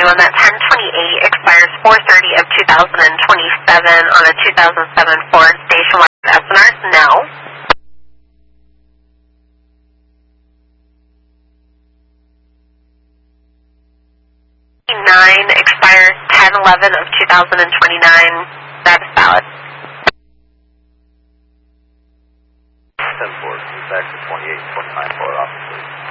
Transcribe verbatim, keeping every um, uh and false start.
on that ten twenty-eight expires four thirty of two thousand twenty-seven on a two thousand seven Ford Station Wagon S N R? No. nine expires ten eleven of two thousand twenty-nine. That is valid. ten four, back to twenty-eight twenty-nine Ford office, please.